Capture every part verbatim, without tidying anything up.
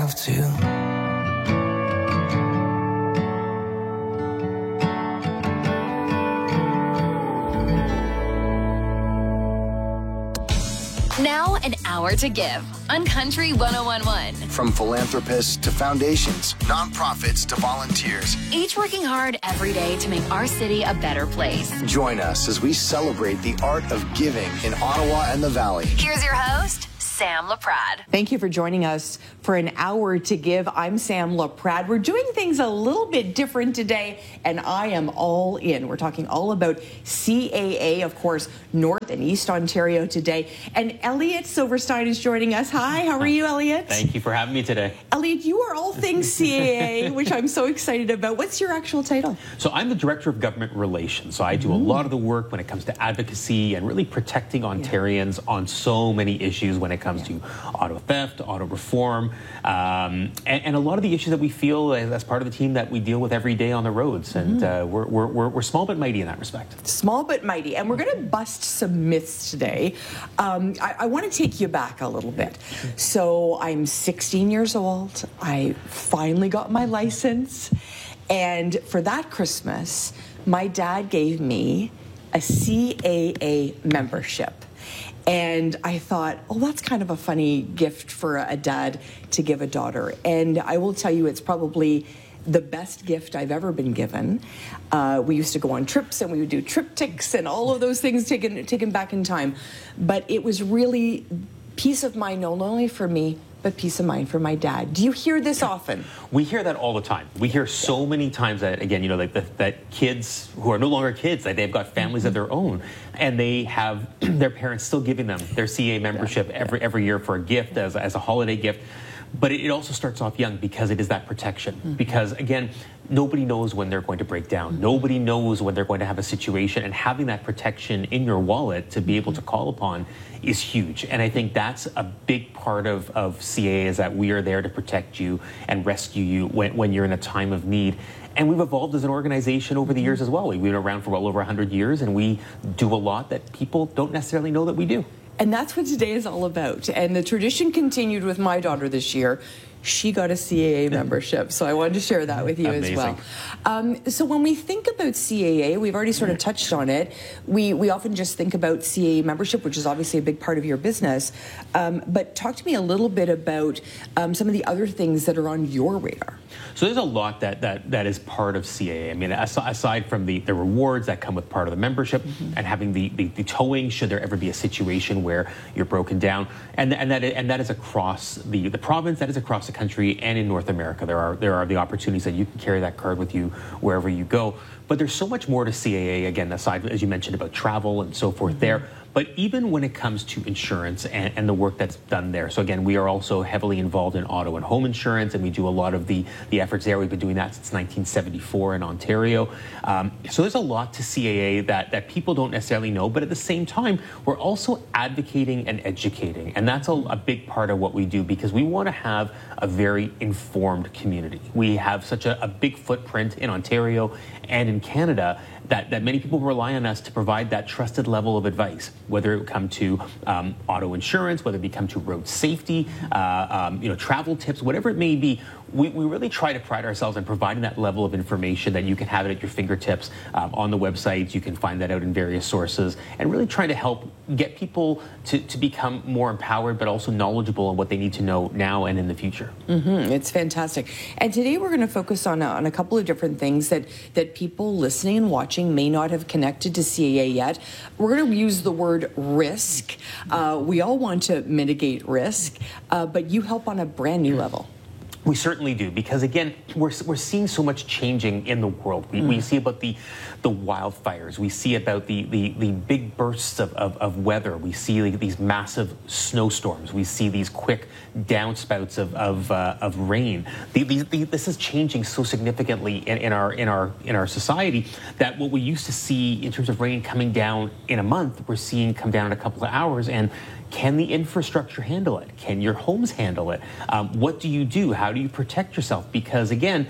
have to. Now, an hour to give on Country one oh one point one. From philanthropists to foundations, nonprofits to volunteers. Each working hard every day to make our city a better place. Join us as we celebrate the art of giving in Ottawa and the Valley. Here's your host, Sam LaPrade. Thank you for joining us for an hour to give. I'm Sam LaPrade. We're doing things a little bit different today, and I am all in. We're talking all about C A A, of course, North and East Ontario today. And Elliot Silverstein is joining us. Hi, how are you, Elliot? Thank you for having me today. Elliot, you are all things C A A, which I'm so excited about. What's your actual title? So I'm the Director of Government Relations. So I do a lot of the work when it comes to advocacy and really protecting Ontarians yeah. on so many issues when it comes yeah. to auto theft, auto reform, um, and, and a lot of the issues that we feel as, as part of the team that we deal with every day on the roads. And mm. uh, we're, we're, we're small but mighty in that respect. Small but mighty. And we're going to bust some myths today. Um, I, I want to take you back a little bit. So I'm sixteen years old. I finally got my license. And for that Christmas, my dad gave me a C A A membership. And I thought, oh, that's kind of a funny gift for a dad to give a daughter. And I will tell you, it's probably the best gift I've ever been given. Uh, we used to go on trips and we would do triptychs and all of those things taken, taken back in time. But it was really peace of mind, not only for me, but peace of mind for my dad. Do you hear this often? We hear that all the time. We hear so yeah. many times that, again, you know, like that, that kids who are no longer kids, that they've got families mm-hmm. of their own, and they have their parents still giving them their C A A membership yeah. every every year for a gift, as, as a holiday gift. But it also starts off young because it is that protection. Mm-hmm. Because, again, nobody knows when they're going to break down. Mm-hmm. Nobody knows when they're going to have a situation. And having that protection in your wallet to be able to call upon is huge. And I think that's a big part of, of C A A, is that we are there to protect you and rescue you when, when you're in a time of need. And we've evolved as an organization over the years as well. We've been around for well over one hundred years, and we do a lot that people don't necessarily know that we do. And that's what today is all about. And the tradition continued with my daughter this year. She got a C A A membership, so I wanted to share that with you Amazing. as well. Um, so when we think about C A A, we've already sort of touched on it. We we often just think about C A A membership, which is obviously a big part of your business. Um, but talk to me a little bit about um, some of the other things that are on your radar. So there's a lot that that, that is part of C A A. I mean, aside from the, the rewards that come with part of the membership mm-hmm. and having the, the, the towing, should there ever be a situation where you're broken down, and and that and that is across the, the province, that is across the country, and in North America. There are there are the opportunities that you can carry that card with you wherever you go. But there's so much more to C A A, again, aside, as you mentioned, about travel and so forth mm-hmm. there. But even when it comes to insurance and, and the work that's done there. So again, we are also heavily involved in auto and home insurance, and we do a lot of the, the efforts there. We've been doing that since nineteen seventy-four in Ontario. Um, so there's a lot to C A A that, that people don't necessarily know, but at the same time, we're also advocating and educating. And that's a, a big part of what we do, because we want to have a very informed community. We have such a, a big footprint in Ontario and in Canada that, that many people rely on us to provide that trusted level of advice, whether it come to um, auto insurance, whether it come to road safety, uh, um, you know, travel tips, whatever it may be. We, we really try to pride ourselves on providing that level of information that you can have it at your fingertips um, on the websites. You can find that out in various sources, and really trying to help get people to, to become more empowered, but also knowledgeable on what they need to know now and in the future. Mm-hmm. It's fantastic. And today we're going to focus on a, on a couple of different things that, that people listening and watching may not have connected to C A A yet. We're going to use the word risk. Uh, we all want to mitigate risk, uh, but you help on a brand new level. We certainly do, because again, we're we're seeing so much changing in the world. We, mm. we see about the the wildfires. We see about the the, the big bursts of, of, of weather. We see like these massive snowstorms. We see these quick downspouts of of, uh, of rain. The, the, the, this is changing so significantly in, in our in our in our society that what we used to see in terms of rain coming down in a month, we're seeing come down in a couple of hours. And can the infrastructure handle it? Can your homes handle it? Um, what do you do? How do you protect yourself? Because again,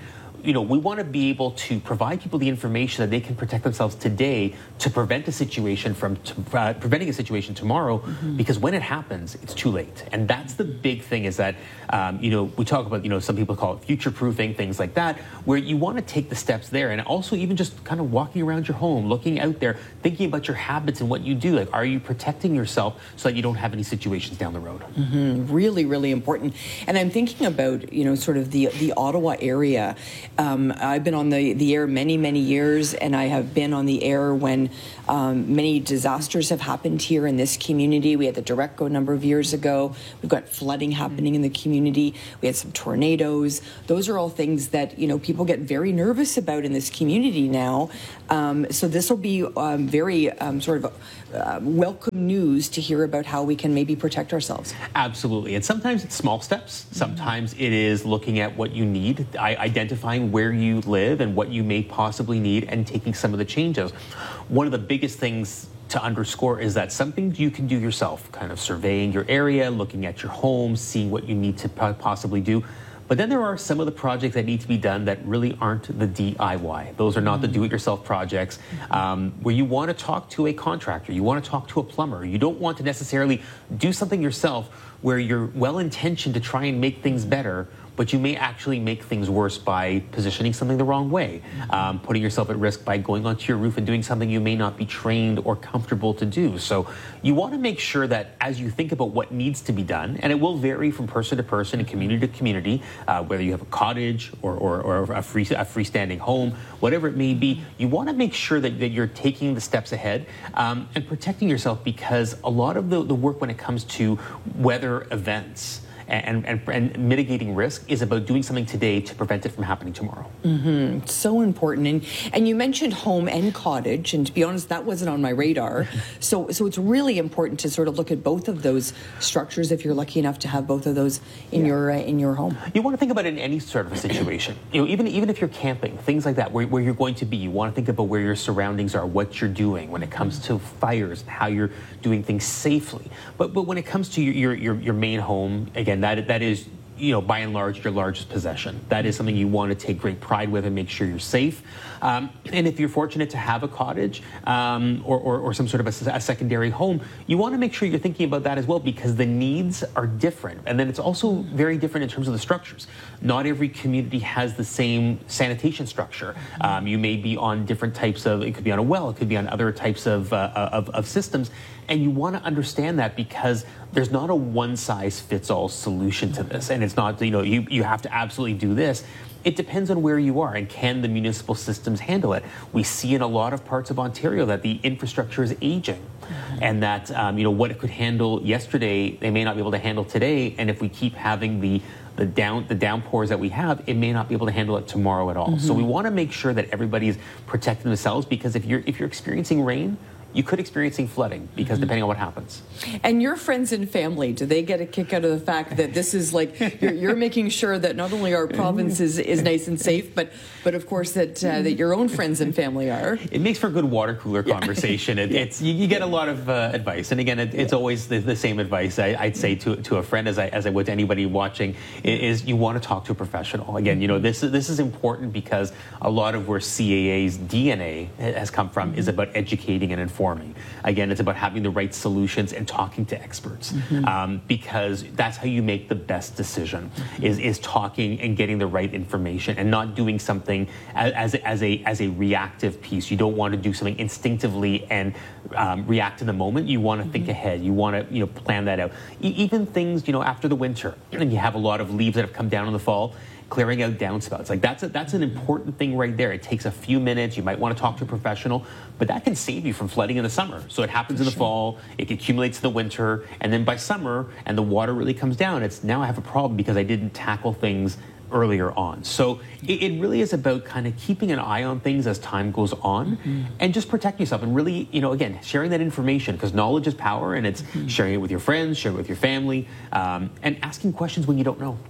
you know, we want to be able to provide people the information that they can protect themselves today to prevent a situation from t- uh, preventing a situation tomorrow, mm-hmm. because when it happens, it's too late. And that's the big thing is that, um, you know, we talk about, you know, some people call it future-proofing, things like that, where you want to take the steps there. And also even just kind of walking around your home, looking out there, thinking about your habits and what you do. Like, are you protecting yourself so that you don't have any situations down the road? Mm-hmm. Really, really important. And I'm thinking about, you know, sort of the the Ottawa area. Um, I've been on the, the air many, many years, and I have been on the air when um, many disasters have happened here in this community. We had the Direcco a number of years ago. We've got flooding happening in the community. We had some tornadoes. Those are all things that, you know, people get very nervous about in this community now. Um, so this will be um, very um, sort of uh, welcome news to hear about how we can maybe protect ourselves. Absolutely. And sometimes it's small steps. Sometimes it is looking at what you need, identifying where you live and what you may possibly need, and taking some of the changes. One of the biggest things to underscore is that something you can do yourself, kind of surveying your area, looking at your home, seeing what you need to possibly do. But then there are some of the projects that need to be done that really aren't the D I Y. Those are not the do-it-yourself projects, um, where you want to talk to a contractor, you want to talk to a plumber. You don't want to necessarily do something yourself where you're well-intentioned to try and make things better, but you may actually make things worse by positioning something the wrong way, um, putting yourself at risk by going onto your roof and doing something you may not be trained or comfortable to do. So you want to make sure that as you think about what needs to be done, and it will vary from person to person and community to community, uh, whether you have a cottage or, or, or a, free, a freestanding home, whatever it may be, you want to make sure that, that you're taking the steps ahead um, and protecting yourself, because a lot of the, the work when it comes to weather events And, and, and mitigating risk is about doing something today to prevent it from happening tomorrow. Mm-hmm. So important. And and you mentioned home and cottage, and to be honest, that wasn't on my radar. so so it's really important to sort of look at both of those structures if you're lucky enough to have both of those in yeah. your uh, in your home. You want to think about it in any sort of a situation. You know, even even if you're camping, things like that, where, where you're going to be, you want to think about where your surroundings are, what you're doing when it comes to fires, how you're doing things safely. But but when it comes to your your, your main home, again, That that is, you know, by and large, your largest possession. That is something you want to take great pride with and make sure you're safe. Um, and if you're fortunate to have a cottage um, or, or, or some sort of a, a secondary home, you want to make sure you're thinking about that as well, because the needs are different. And then it's also very different in terms of the structures. Not every community has the same sanitation structure. Um, you may be on different types of, it could be on a well, it could be on other types of, uh, of, of systems. And you want to understand that, because there's not a one-size-fits-all solution to this. And it's not, you know, you, you have to absolutely do this. It depends on where you are and can the municipal systems handle it. We see in a lot of parts of Ontario that the infrastructure is aging, mm-hmm. and that, um, you know, what it could handle yesterday, they may not be able to handle today. And if we keep having the the down the downpours that we have, it may not be able to handle it tomorrow at all. Mm-hmm. So we want to make sure that everybody's protecting themselves, because if you're if you're experiencing rain, you could experiencing flooding, because depending on what happens. And your friends and family, do they get a kick out of the fact that this is like, you're, you're making sure that not only our province is, is nice and safe, but but of course that uh, that your own friends and family are? It makes for a good water cooler conversation. It, it's you, you get a lot of uh, advice, and again, it, it's always the, the same advice I, I'd say to to a friend, as I as I would to anybody watching, is you want to talk to a professional. Again, you know, this is this is important, because a lot of where C A A's D N A has come from is about educating and informing. Again, it's about having the right solutions and talking to experts, mm-hmm. um, because that's how you make the best decision, mm-hmm. is, is talking and getting the right information, and not doing something as, as, a, as, a, as a reactive piece. You don't want to do something instinctively and um, react in the moment. You want to mm-hmm. think ahead. You want to, you know, plan that out. E- even things, you know, after the winter, and you have a lot of leaves that have come down in the fall, clearing out downspouts. Like that's a, that's an important thing right there. It takes a few minutes. You might want to talk to a professional, but that can save you from flooding in the summer. So it happens in the fall, it accumulates in the winter, and then by summer, and the water really comes down, it's now I have a problem because I didn't tackle things earlier on. So it, it really is about kind of keeping an eye on things as time goes on, mm-hmm. and just protecting yourself, and really, you know, again, sharing that information, because knowledge is power, and it's mm-hmm. sharing it with your friends, sharing it with your family, um, and asking questions when you don't know.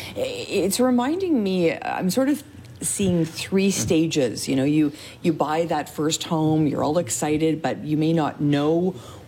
It's reminding me, I'm sort of seeing three stages. You know, you you buy that first home, you're all excited, but you may not know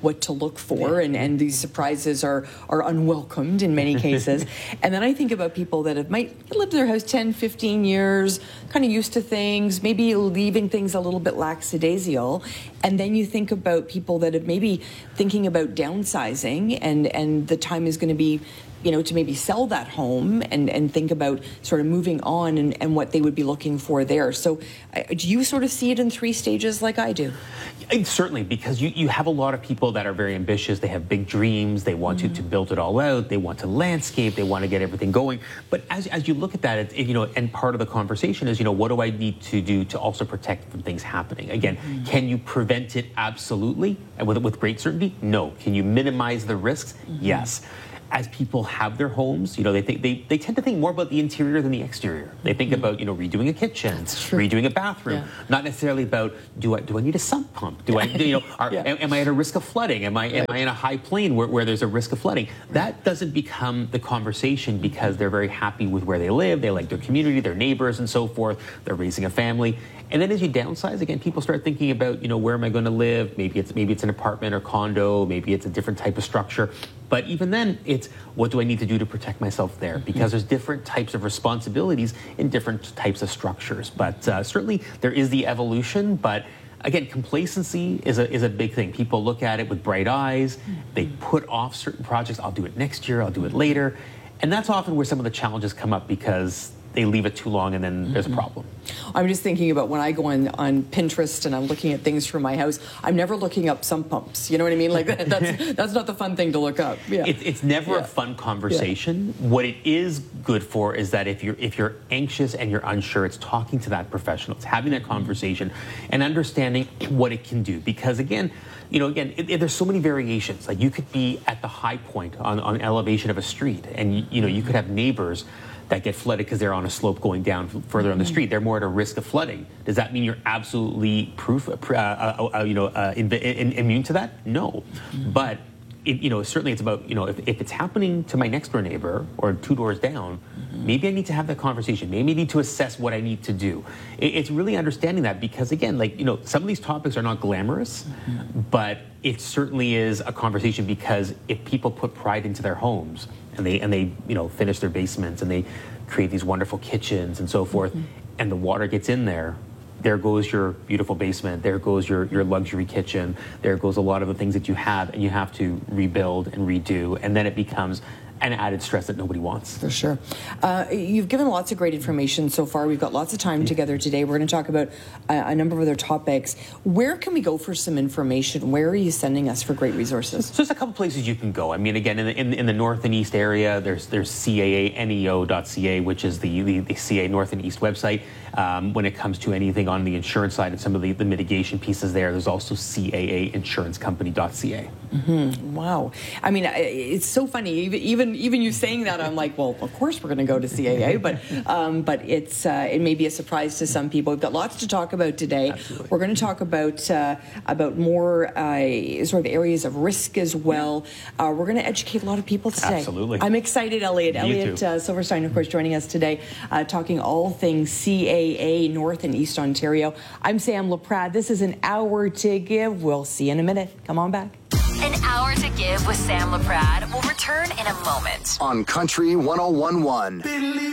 what to look for, and, and these surprises are, are unwelcomed in many cases. And then I think about people that have might lived in their house ten, fifteen years, kind of used to things, maybe leaving things a little bit lackadaisical. And then you think about people that have maybe thinking about downsizing, and, and the time is going to be, you know, to maybe sell that home and, and think about sort of moving on and, and what they would be looking for there. So uh, do you sort of see it in three stages like I do? Certainly, because you, you have a lot of people that are very ambitious. They have big dreams. They want mm-hmm. to, to build it all out. They want to landscape. They want to get everything going. But as, as you look at that, it, you know, and part of the conversation is, you know, what do I need to do to also protect from things happening? Again, mm-hmm. can you prevent it? Absolutely. And with, with great certainty? No. Can you minimize the risks? Mm-hmm. Yes. As people have their homes, you know, they think they, they tend to think more about the interior than the exterior. They think mm-hmm. about, you know, redoing a kitchen, redoing a bathroom, yeah. not necessarily about do I do I need a sump pump? Do I, you know, are, yeah. am, am I at a risk of flooding? Am I am I in a high plain where, where there's a risk of flooding? That doesn't become the conversation because they're very happy with where they live. They like their community, their neighbors, and so forth. They're raising a family. And then as you downsize, again, people start thinking about, you know, where am I going to live? Maybe it's maybe it's an apartment or condo. Maybe it's a different type of structure. But even then, it's what do I need to do to protect myself there? Because there's different types of responsibilities in different types of structures. But uh, certainly there is the evolution. But again, complacency is a is a big thing. People look at it with bright eyes. They put off certain projects. I'll do it next year. I'll do it later. And that's often where some of the challenges come up because they leave it too long and then there's a problem. I'm just thinking about when I go on, on Pinterest and I'm looking at things for my house, I'm never looking up sump pumps. You know what I mean? Like that, that's that's not the fun thing to look up. Yeah. It, it's never yeah. a fun conversation. Yeah. What it is good for is that if you're if you're anxious and you're unsure, it's talking to that professional. It's having that conversation and understanding what it can do. Because again, you know, again, it, it, there's so many variations. Like you could be at the high point on, on elevation of a street, and you, you know, you could have neighbors that get flooded because they're on a slope going down further mm-hmm. on the street. They're more at a risk of flooding. Does that mean you're absolutely proof, uh, uh, uh, you know, uh, in, in, immune to that? No, mm-hmm. but it, you know, certainly it's about, you know, if, if it's happening to my next door neighbor or two doors down, mm-hmm. maybe I need to have that conversation. Maybe I need to assess what I need to do. It, it's really understanding that because again, like, you know, some of these topics are not glamorous, mm-hmm. but it certainly is a conversation because if people put pride into their homes and they, and they, you know, finish their basements and they create these wonderful kitchens and so forth, mm-hmm. and the water gets in there, there goes your beautiful basement, there goes your, your luxury kitchen, there goes a lot of the things that you have, and you have to rebuild and redo, and then it becomes an added stress that nobody wants. For sure. Uh, you've given lots of great information so far. We've got lots of time together today. We're going to talk about a, a number of other topics. Where can we go for some information? Where are you sending us for great resources? So there's a couple places you can go. I mean, again, in the, in, in the north and east area, there's there's C A A Neo dot C A, which is the, the, the C A A North and East website. Um, when it comes to anything on the insurance side and some of the, the mitigation pieces there, there's also C A A Insurance Company dot C A. Mm-hmm. Wow. I mean, it's so funny. Even, even even you saying that, I'm like, well, of course we're going to go to C A A, but um, but it's uh, it may be a surprise to some people. We've got lots to talk about today. Absolutely. We're going to talk about uh, about more uh, sort of areas of risk as well. Uh, we're going to educate a lot of people today. Absolutely. I'm excited, Elliot. Me Elliot uh, Silverstein, of course, joining us today, uh, talking all things C A A North and East Ontario. I'm Sam Laprade. This is An Hour to Give. We'll see you in a minute. Come on back. An Hour to Give with Sam Laprade will return in a moment. On Country one oh one point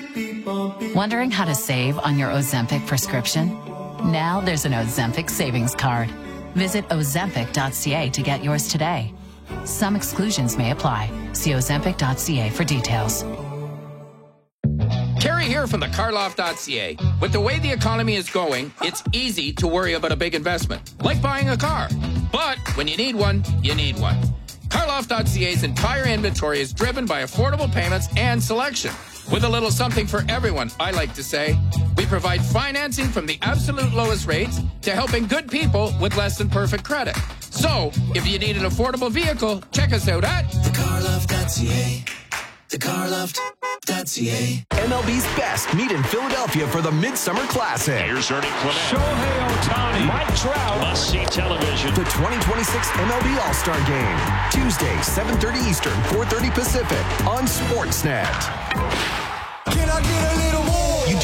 one. Wondering how to save on your Ozempic prescription? Now there's an Ozempic savings card. Visit ozempic dot c a to get yours today. Some exclusions may apply. See ozempic dot c a for details. Kerry here from the carloft dot c a. With the way the economy is going, it's easy to worry about a big investment, like buying a car. But when you need one, you need one. carloft dot c a's entire inventory is driven by affordable payments and selection. With a little something for everyone, I like to say. We provide financing from the absolute lowest rates to helping good people with less than perfect credit. So, if you need an affordable vehicle, check us out at the carloft dot c a. the carloft dot c a. M L B's best meet in Philadelphia for the Midsummer Classic. Here's Ernie Clement. Shohei Ohtani. Mike Trout. Must-see television. The twenty twenty-six M L B All-Star Game. Tuesday, seven thirty Eastern, four thirty Pacific on Sportsnet. Can I get a little more? You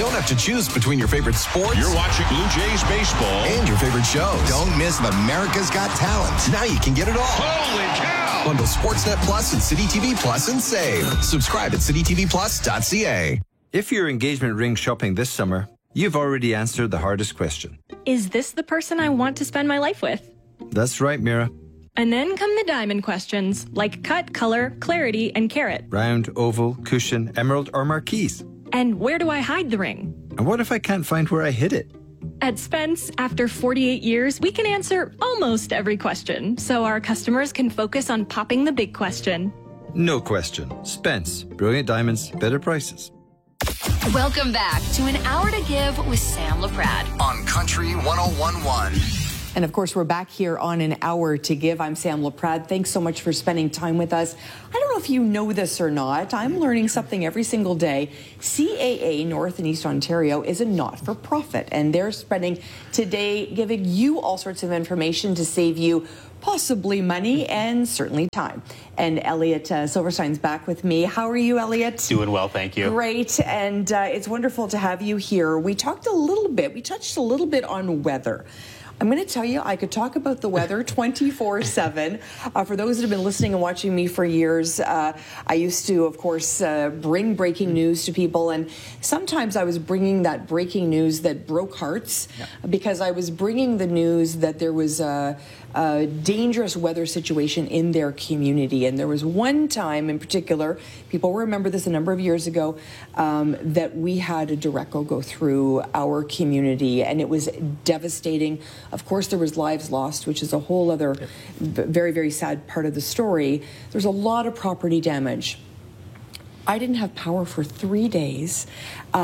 don't have to choose between your favorite sports. You're watching Blue Jays baseball. And your favorite shows. Don't miss America's Got Talent. Now you can get it all. Holy cow! Bundle Sportsnet Plus and City T V Plus and save. Subscribe at city t v plus dot c a. If you're engagement ring shopping this summer, you've already answered the hardest question. Is this the person I want to spend my life with? That's right, Mira. And then come the diamond questions, like cut, color, clarity, and carat. Round, oval, cushion, emerald, or marquise. And where do I hide the ring? And what if I can't find where I hid it? At Spence, after forty-eight years, we can answer almost every question, so our customers can focus on popping the big question. No question. Spence. Brilliant diamonds, better prices. Welcome back to An Hour to Give with Sam LaPrade on Country one oh one point one. And of course, we're back here on An Hour to Give. I'm Sam LaPrade. Thanks so much for spending time with us. I don't know if you know this or not. I'm learning something every single day. C A A North and East Ontario is a not-for-profit, and they're spending today giving you all sorts of information to save you possibly money and certainly time. And Elliot uh, Silverstein's back with me. How are you, Elliot? Doing well, thank you. Great, and uh, it's wonderful to have you here. We talked a little bit, we touched a little bit on weather. I'm going to tell you, I could talk about the weather twenty-four seven. Uh, for those that have been listening and watching me for years, uh, I used to, of course, uh, bring breaking news to people. And sometimes I was bringing that breaking news that broke hearts yeah. because I was bringing the news that there was a, a dangerous weather situation in their community. And there was one time in particular, people will remember this a number of years ago, um, that we had a Dureco go through our community, and it was devastating. Of course, there was lives lost, which is a whole other yep. very, very sad part of the story. There's a lot of property damage. I didn't have power for three days, uh,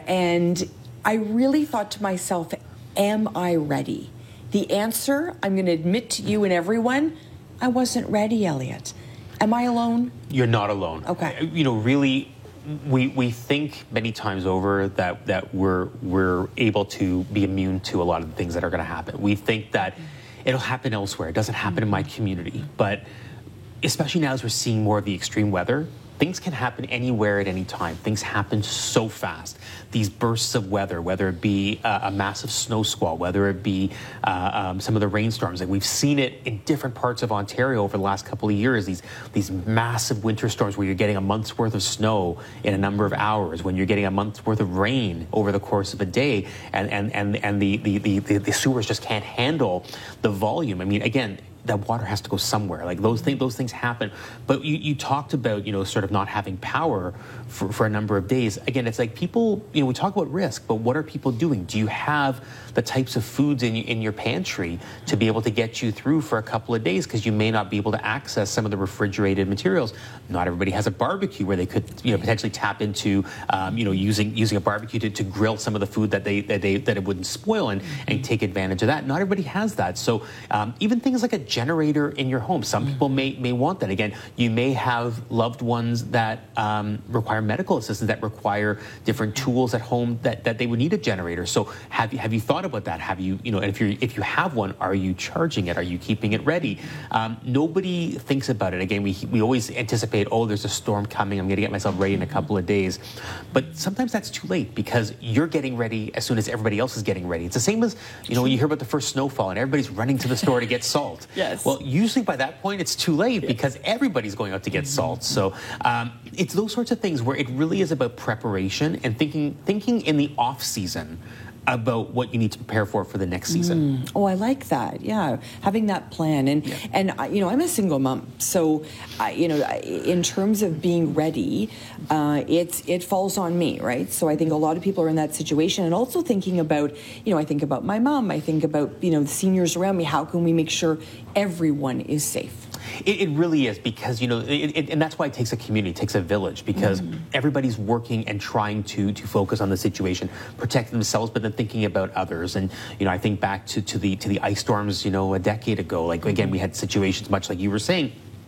and I really thought to myself, am I ready? The answer, I'm going to admit to you and everyone, I wasn't ready, Elliot. Am I alone? You're not alone. Okay. You know, really, we we think many times over that that we're we're able to be immune to a lot of the things that are going to happen. We think that it'll happen elsewhere. It doesn't happen in my community. But especially now as we're seeing more of the extreme weather, things can happen anywhere at any time. Things happen so fast. These bursts of weather, whether it be a, a massive snow squall, whether it be uh, um, some of the rainstorms, like we've seen it in different parts of Ontario over the last couple of years, these these massive winter storms where you're getting a month's worth of snow in a number of hours, when you're getting a month's worth of rain over the course of a day, and, and, and, and the, the, the, the, the sewers just can't handle the volume. I mean, again, that water has to go somewhere. Like those things, those things happen. But you, you talked about, you know, sort of not having power for, for a number of days. Again, it's like people, you know, we talk about risk, but what are people doing? Do you have the types of foods in, in your pantry to be able to get you through for a couple of days? Because you may not be able to access some of the refrigerated materials. Not everybody has a barbecue where they could, you know, potentially tap into, um, you know, using using a barbecue to, to grill some of the food that they that they that it wouldn't spoil and, and take advantage of that. Not everybody has that. So um, even things like a generator in your home. Some people may may want that. Again, you may have loved ones that um, require medical assistance, that require different tools at home that, that they would need a generator. So have you have you thought about that? Have you you know? And if you if you have one, are you charging it? Are you keeping it ready? Um, nobody thinks about it. Again, we we always anticipate, oh, there's a storm coming. I'm going to get myself ready in a couple of days. But sometimes that's too late because you're getting ready as soon as everybody else is getting ready. It's the same as, you know, when you hear about the first snowfall and everybody's running to the store to get salt. Yes. Well, usually by that point, it's too late because everybody's going out to get salt. So um, it's those sorts of things where it really is about preparation and thinking thinking in the off season about what you need to prepare for for the next season. Mm. Oh, I like that. Yeah, having that plan. And, yeah. and uh, you know, I'm a single mom. So, uh, you know, in terms of being ready, uh, it's, it falls on me, right? So I think a lot of people are in that situation. And also thinking about, you know, I think about my mom. I think about, you know, the seniors around me. How can we make sure everyone is safe? It, it really is because, you know, it, it, and that's why it takes a community, it takes a village, because mm-hmm. everybody's working and trying to to focus on the situation, protect themselves, but then thinking about others. And, you know, I think back to, to the to the ice storms, you know, a decade ago. Like, again, we had situations much like you were saying,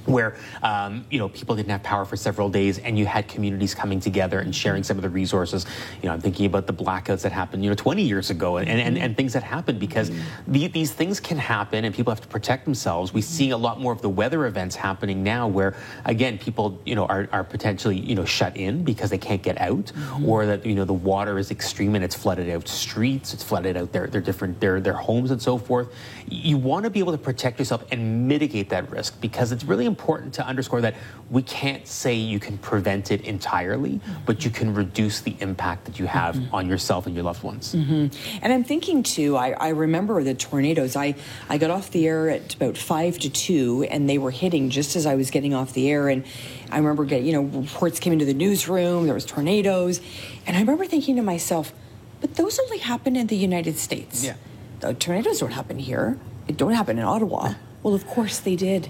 where um, you know people didn't have power for several days, and you had communities coming together and sharing some of the resources. You know, I'm thinking about the blackouts that happened, you know, twenty years ago, and and, and things that happened because the, these things can happen, and people have to protect themselves. We see a lot more of the weather events happening now, where again people you know are, are potentially you know shut in because they can't get out, mm-hmm. or that you know the water is extreme and it's flooded out streets, it's flooded out their their different their their homes and so forth. You want to be able to protect yourself and mitigate that risk, because it's really important important to underscore that we can't say you can prevent it entirely, mm-hmm. but you can reduce the impact that you have mm-hmm. on yourself and your loved ones. Mm-hmm. And I'm thinking too, I, I remember the tornadoes. I, I got off the air at about five to two, and they were hitting just as I was getting off the air. And I remember getting, you know, reports came into the newsroom, there was tornadoes. And I remember thinking to myself, but those only happen in the United States. Yeah. The tornadoes don't happen here. It don't happen in Ottawa. Well, of course they did.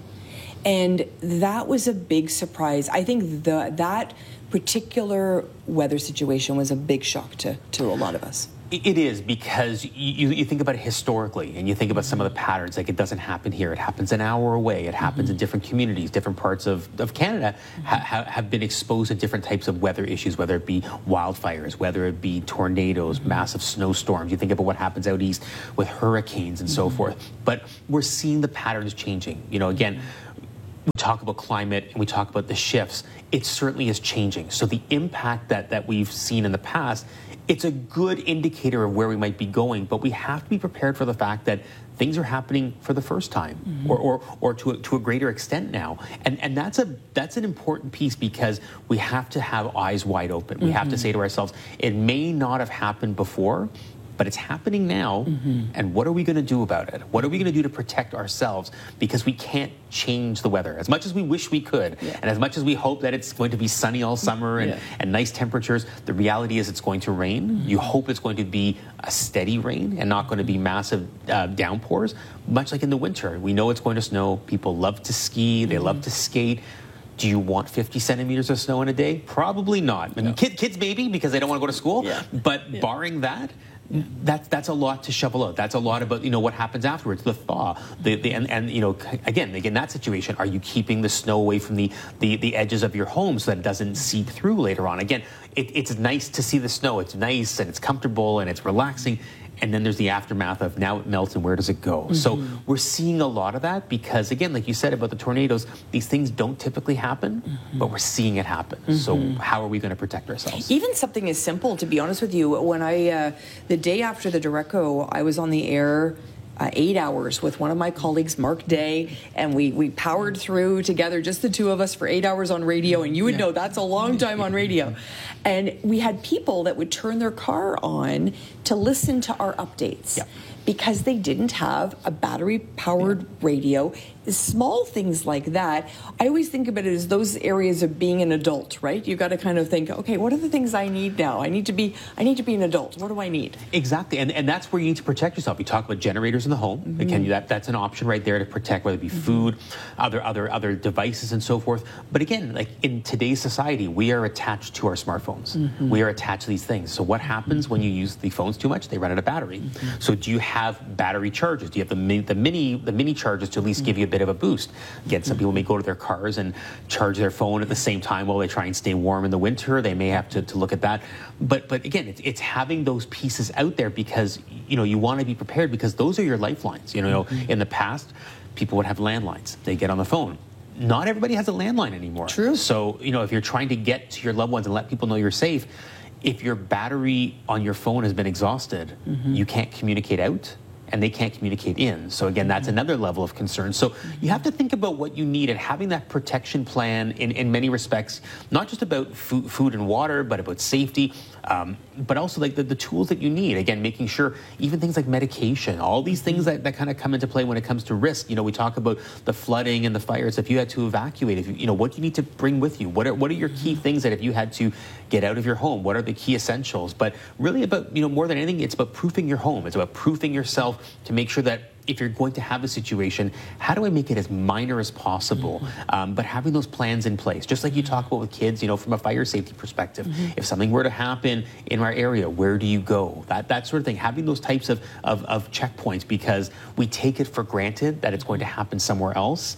And that was a big surprise. I think the, that particular weather situation was a big shock to, to a lot of us. It is, because you, you think about it historically, and you think about some of the patterns. Like, it doesn't happen here. It happens an hour away. It happens mm-hmm. in different communities. Different parts of, of Canada mm-hmm. ha, have been exposed to different types of weather issues, whether it be wildfires, whether it be tornadoes, mm-hmm. massive snowstorms. You think about what happens out east with hurricanes and mm-hmm. so forth. But we're seeing the patterns changing. You know, again, we talk about climate and we talk about the shifts. It certainly is changing. So the impact that, that we've seen in the past, it's a good indicator of where we might be going, but we have to be prepared for the fact that things are happening for the first time, mm-hmm. or, or, or to, a, to a greater extent now. And, and that's, a, that's an important piece, because we have to have eyes wide open. Mm-hmm. We have to say to ourselves, it may not have happened before, but it's happening now, mm-hmm. and what are we going to do about it? What are we going to do to protect ourselves? Because we can't change the weather. As much as we wish we could, yeah. and as much as we hope that it's going to be sunny all summer and, yeah. and nice temperatures, the reality is it's going to rain. Mm-hmm. You hope it's going to be a steady rain and not going to be massive uh, downpours, much like in the winter. We know it's going to snow. People love to ski. They mm-hmm. love to skate. Do you want fifty centimeters of snow in a day? Probably not. I mean, no. kid, kids maybe, because they don't want to go to school. Yeah. But yeah. barring that, Yeah. That's that's a lot to shovel out. That's a lot about you know what happens afterwards, the thaw, the, the and, and you know again again that situation. Are you keeping the snow away from the the, the edges of your home so that it doesn't seep through later on? Again, it, it's nice to see the snow. It's nice and it's comfortable and it's relaxing. And then there's the aftermath of now it melts and where does it go? Mm-hmm. So we're seeing a lot of that because, again, like you said about the tornadoes, these things don't typically happen, mm-hmm. but we're seeing it happen. Mm-hmm. So how are we going to protect ourselves? Even something as simple, to be honest with you, when I, uh, the day after the Derecho, I was on the air Uh, eight hours with one of my colleagues, Mark Day, and we, we powered through together, just the two of us, for eight hours on radio, and you would yeah. know that's a long time on radio. And we had people that would turn their car on to listen to our updates. Yeah. Because they didn't have a battery-powered yeah. radio. Small things like that. I always think about it as those areas of being an adult, right? You got to kind of think, okay, what are the things I need now? I need to be, I need to be an adult. What do I need? Exactly, and and that's where you need to protect yourself. You talk about generators in the home. Mm-hmm. Again, that that's an option right there to protect, whether it be mm-hmm. food, other other other devices, and so forth. But again, like in today's society, we are attached to our smartphones. Mm-hmm. We are attached to these things. So what happens when you use the phones too much? They run out of battery. Mm-hmm. So do you have have battery chargers? Do you have the mini, the mini the mini chargers to at least give you a bit of a boost? Again, some people may go to their cars and charge their phone at the same time while they try and stay warm in the winter. They may have to, to look at that. But but again, it's, it's having those pieces out there because you know you want to be prepared because those are your lifelines. You know, mm-hmm. in the past, people would have landlines. They get on the phone. Not everybody has a landline anymore. True. So you know, if you're trying to get to your loved ones and let people know you're safe, if your battery on your phone has been exhausted, mm-hmm. you can't communicate out and they can't communicate in. So again, that's mm-hmm. another level of concern. So mm-hmm. you have to think about what you need and having that protection plan in, in many respects, not just about food, food and water, but about safety, um, but also like the, the tools that you need. Again, making sure even things like medication, all these things that, that kind of come into play when it comes to risk. You know, we talk about the flooding and the fires. If you had to evacuate, if you, you know, what do you need to bring with you? What are, what are your key things that if you had to get out of your home, what are the key essentials? But really about, you know, more than anything, it's about proofing your home. It's about proofing yourself to make sure that if you're going to have a situation, how do I make it as minor as possible? Mm-hmm. Um, but having those plans in place, just like you talk about with kids, you know, from a fire safety perspective. Mm-hmm. If something were to happen in our area, where do you go? That that sort of thing. Having those types of, of, of checkpoints because we take it for granted that it's going to happen somewhere else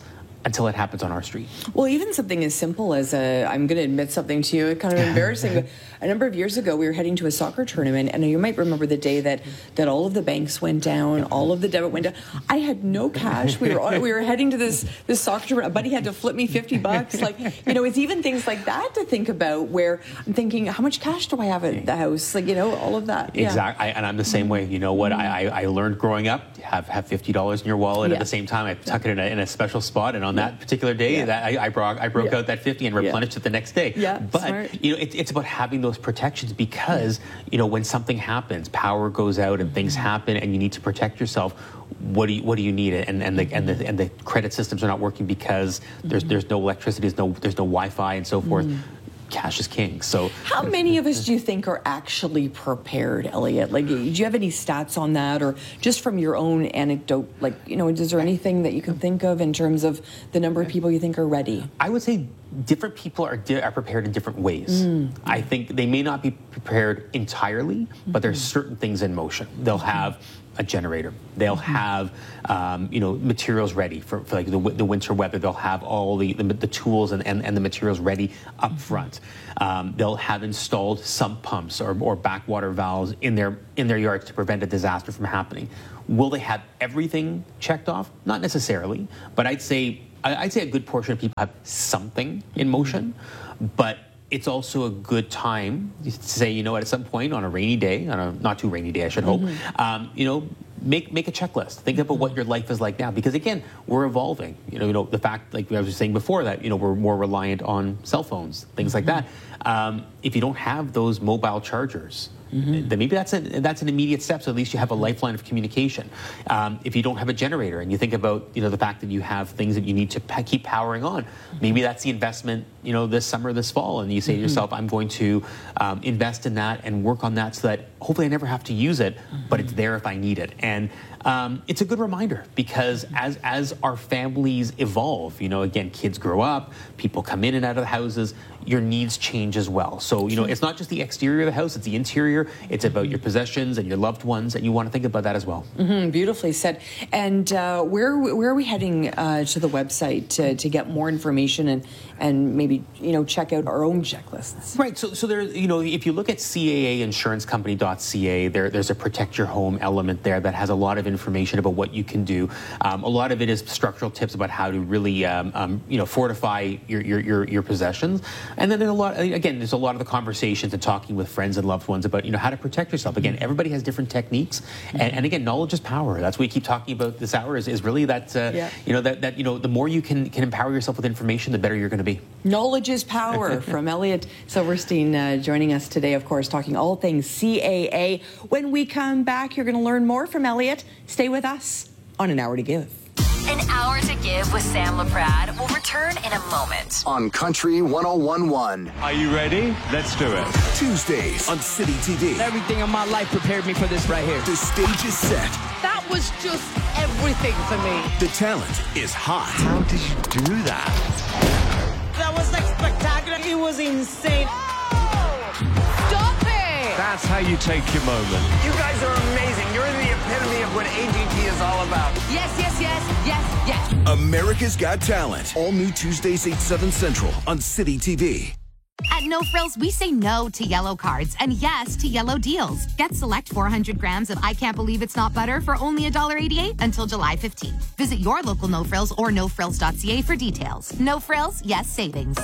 until it happens on our street. Well, even something as simple as a, I'm going to admit something to you, kind of embarrassing, but a number of years ago we were heading to a soccer tournament, and you might remember the day that, that all of the banks went down, all of the debit went down. I had no cash. We were on, we were heading to this this soccer tournament. A buddy had to flip me fifty bucks. Like, you know, it's even things like that to think about, where I'm thinking, how much cash do I have at the house? Like, you know, all of that. Yeah. Exactly. I, and I'm the same way. You know what? I, I, I learned growing up, have have fifty dollars in your wallet. Yeah. At the same time, I tuck it in a, in a special spot, and on yeah. that particular day, yeah. that I, I broke I broke yeah. out that fifty and replenished yeah. it the next day. Yeah, but smart. you know, it, it's about having those protections, because you know, when something happens, power goes out and things happen, and you need to protect yourself. What do you what do you need? And and the and the and the credit systems are not working because there's there's no electricity, there's no there's no Wi-Fi and so forth. Mm. Cash is king. So, how many of us do you think are actually prepared, Elliot? Like, do you have any stats on that, or just from your own anecdote? Like, you know, is there anything that you can think of in terms of the number of people you think are ready? I would say different people are di- are prepared in different ways. Mm. I think they may not be prepared entirely, mm-hmm. but there's certain things in motion. They'll have a generator. They'll mm-hmm. have, um, you know, materials ready for, for like the, the winter weather. They'll have all the, the, the tools and, and, and the materials ready up front. Um, they'll have installed sump pumps or, or backwater valves in their in their yards to prevent a disaster from happening. Will they have everything checked off? Not necessarily, but I'd say I'd say a good portion of people have something in motion, but it's also a good time to say, you know what, at some point on a rainy day, on a not too rainy day, I should hope, mm-hmm. um, you know, make make a checklist. Think about what your life is like now, because again, we're evolving. You know, you know the fact, like I was saying before, that you know we're more reliant on cell phones, things mm-hmm. like that. Um, if you don't have those mobile chargers, mm-hmm. then maybe that's a, that's an immediate step. So at least you have a lifeline of communication. Um, if you don't have a generator, and you think about you know the fact that you have things that you need to pa- keep powering on, maybe that's the investment you know this summer, this fall, and you say mm-hmm. to yourself, I'm going to um, invest in that and work on that so that hopefully I never have to use it, mm-hmm. but it's there if I need it. And um, it's a good reminder, because as as our families evolve, you know, again, kids grow up, people come in and out of the houses, your needs change as well. So, you know, it's not just the exterior of the house, it's the interior. It's about your possessions and your loved ones, and you want to think about that as well. Mm-hmm, beautifully said. And uh, where where are we heading uh, to the website to, to get more information and and maybe, you know, check out our own checklists? Right. So, so there, you know, if you look at C A A insurance company dot C A, there, there's a protect your home element there that has a lot of information about what you can do. Um, a lot of it is structural tips about how to really, um, um, you know, fortify your, your, your, your possessions. And then there's a lot, again, there's a lot of the conversations and talking with friends and loved ones about, you know, how to protect yourself. Again, everybody has different techniques. And, and again, knowledge is power. That's what we keep talking about this hour is, is really that, uh, yeah. you know, that, that, you know, the more you can, can empower yourself with information, the better you're going to be. Knowledge is power from Elliot Silverstein uh, joining us today, of course, talking all things C A A. When we come back, you're going to learn more from Elliot. Stay with us on An Hour to Give. An Hour to Give with Sam LaPrade will return in a moment. On Country one oh one point one. Are you ready? Let's do it. Tuesdays on City T V. Everything in my life prepared me for this right here. The stage is set. That was just everything for me. The talent is hot. How did you do that? That was like spectacular. It was insane. Oh, stop it! That's how you take your moment. You guys are amazing. You're the epitome of what A G T is all about. Yes, yes, yes, yes, yes. America's Got Talent. All new Tuesdays, eight, seven Central on City T V. At No Frills, we say no to yellow cards and yes to yellow deals. Get select four hundred grams of I Can't Believe It's Not Butter for only one dollar eighty-eight until July fifteenth. Visit your local No Frills or no frills dot c a for details. No Frills, yes savings.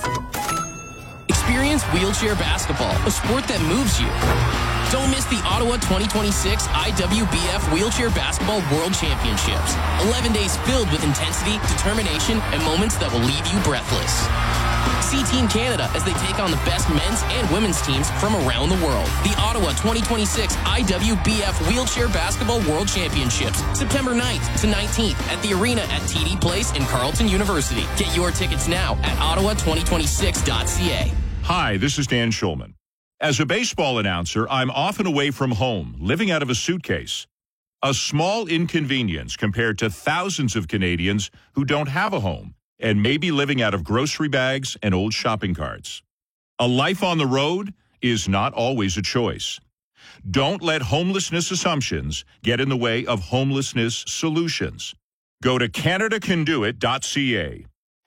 Experience wheelchair basketball, a sport that moves you. Don't miss the Ottawa twenty twenty-six I W B F Wheelchair Basketball World Championships. eleven days filled with intensity, determination, and moments that will leave you breathless. See Team Canada as they take on the best men's and women's teams from around the world. The Ottawa twenty twenty-six I W B F Wheelchair Basketball World Championships, September ninth to nineteenth at the arena at T D Place in Carleton University. Get your tickets now at ottawa twenty twenty-six dot c a. Hi, this is Dan Schulman. As a baseball announcer, I'm often away from home, living out of a suitcase. A small inconvenience compared to thousands of Canadians who don't have a home and may be living out of grocery bags and old shopping carts. A life on the road is not always a choice. Don't let homelessness assumptions get in the way of homelessness solutions. Go to canada can do it dot c a.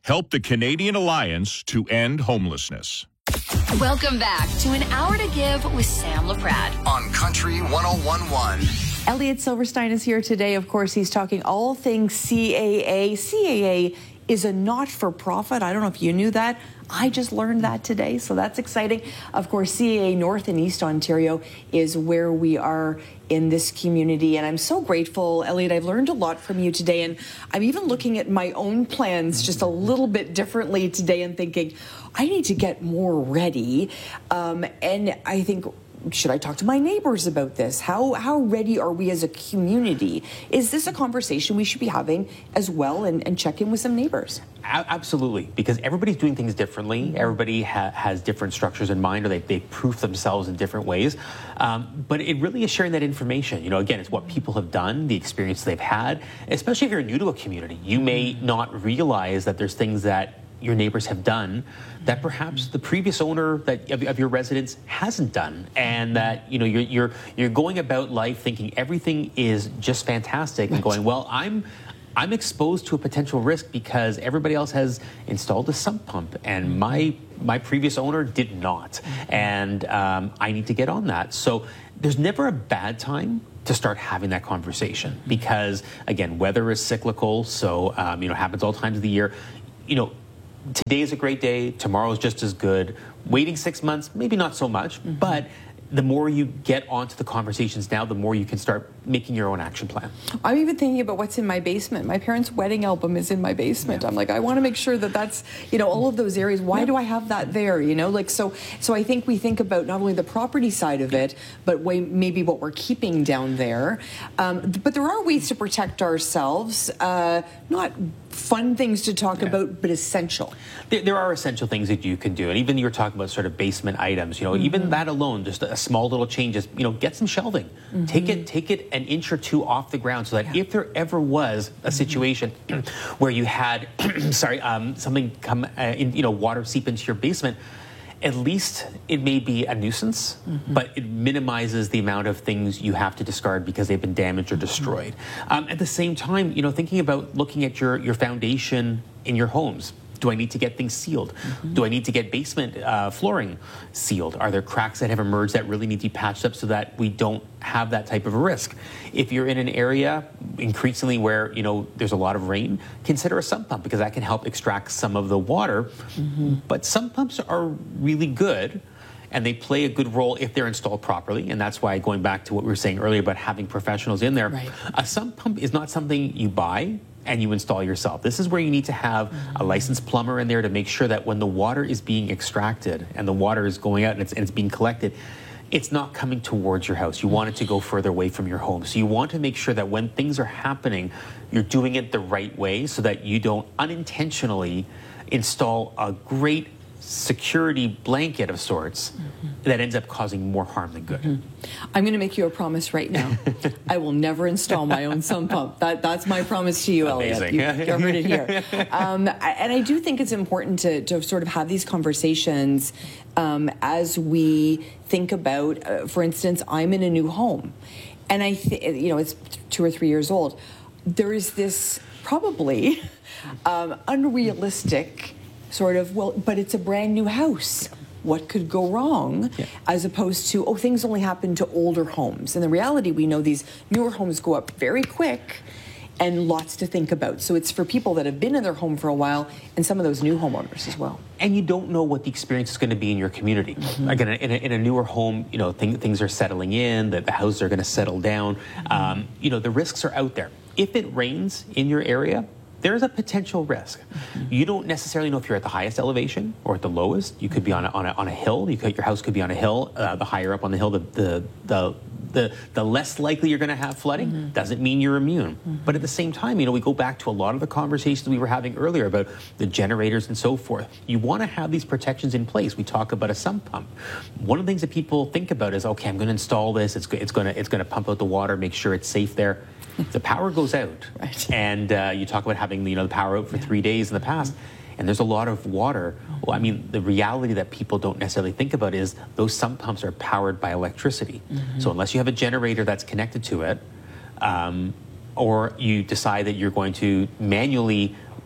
help the Canadian Alliance to End Homelessness. Welcome back to An Hour to Give with Sam Laprade on Country one oh one point one. Elliot Silverstein is here today. Of course, he's talking all things C A A. C A A is a not-for-profit. I don't know if you knew that. I just learned that today, so that's exciting. Of course, C A A North and East Ontario is where we are in this community, and I'm so grateful, Elliot. I've learned a lot from you today, and I'm even looking at my own plans just a little bit differently today and thinking, I need to get more ready. Um, and I think, should I talk to my neighbors about this? How how ready are we as a community? Is this a conversation we should be having as well, and, and check in with some neighbors? Absolutely, because everybody's doing things differently. Everybody ha- has different structures in mind, or they, they proof themselves in different ways. Um, but it really is sharing that information. You know, again, it's what people have done, the experience they've had, especially if you're new to a community. You may not realize that there's things that your neighbors have done that perhaps the previous owner that of, of your residence hasn't done, and that you know you're you're you're going about life thinking everything is just fantastic, and going, well, I'm I'm exposed to a potential risk because everybody else has installed a sump pump, and my my previous owner did not, and um, I need to get on that. So there's never a bad time to start having that conversation, because again, weather is cyclical, so um, you know happens all times of the year. You know. Today is a great day, tomorrow is just as good. Waiting six months, maybe not so much, mm-hmm. but the more you get onto the conversations now, the more you can start making your own action plan. I'm even thinking about what's in my basement. My parents' wedding album is in my basement. Yeah. I'm like, I want to make sure that that's, you know, all of those areas. Why yeah. do I have that there? You know, like, so, so I think we think about not only the property side of it, but way, maybe what we're keeping down there. Um, but there are ways to protect ourselves, uh, not fun things to talk yeah. about, but essential. There, there are essential things that you can do. And even you were talking about sort of basement items, you know, mm-hmm. even that alone, just a small little change is, you know, get some shelving. Mm-hmm. Take it, take it an inch or two off the ground, so that yeah. if there ever was a situation mm-hmm. where you had, sorry, um, something come, uh, in, you know, water seep into your basement, at least it may be a nuisance, mm-hmm. but it minimizes the amount of things you have to discard because they've been damaged or destroyed. Mm-hmm. Um, at the same time, you know, thinking about looking at your, your foundation in your homes. Do I need to get things sealed? Mm-hmm. Do I need to get basement uh, flooring sealed? Are there cracks that have emerged that really need to be patched up so that we don't have that type of a risk? If you're in an area increasingly where, you know, there's a lot of rain, consider a sump pump, because that can help extract some of the water. Mm-hmm. But sump pumps are really good, and they play a good role if they're installed properly. And that's why, going back to what we were saying earlier about having professionals in there, right. a sump pump is not something you buy and you install yourself. This is where you need to have mm-hmm. a licensed plumber in there to make sure that when the water is being extracted and the water is going out and it's, and it's being collected, it's not coming towards your house. You want it to go further away from your home. So you want to make sure that when things are happening, you're doing it the right way, so that you don't unintentionally install a great security blanket of sorts mm-hmm. that ends up causing more harm than good. Mm-hmm. I'm going to make you a promise right now. I will never install my own sump pump. That, that's my promise to you, Amazing. Elliot. You, you heard it here. Um, and I do think it's important to, to sort of have these conversations um, as we think about, uh, for instance, I'm in a new home, and I, th- you know, it's two or three years old. There is this probably um, unrealistic sort of, well, but it's a brand new house. What could go wrong? Yeah. As opposed to, oh, things only happen to older homes. And the reality, we know these newer homes go up very quick, and lots to think about. So it's for people that have been in their home for a while, and some of those new homeowners as well. And you don't know what the experience is going to be in your community. Mm-hmm. Again, in a, in a newer home, you know, th- things are settling in, that the houses are going to settle down. Mm-hmm. Um, you know, the risks are out there. If it rains in your area, there's a potential risk. Mm-hmm. You don't necessarily know if you're at the highest elevation or at the lowest. You could be on a, on a, on a hill. You could, your house could be on a hill. Uh, the higher up on the hill, the the the the, the less likely you're going to have flooding. Mm-hmm. Doesn't mean you're immune. Mm-hmm. But at the same time, you know, we go back to a lot of the conversations we were having earlier about the generators and so forth. You want to have these protections in place. We talk about a sump pump. One of the things that people think about is, okay, I'm going to install this. It's it's going to it's going to pump out the water, make sure it's safe there. The power goes out, right. and uh, you talk about having you know the power out for yeah. three days in the past, and there's a lot of water. Well, I mean, the reality that people don't necessarily think about is those sump pumps are powered by electricity. Mm-hmm. So unless you have a generator that's connected to it, um, or you decide that you're going to manually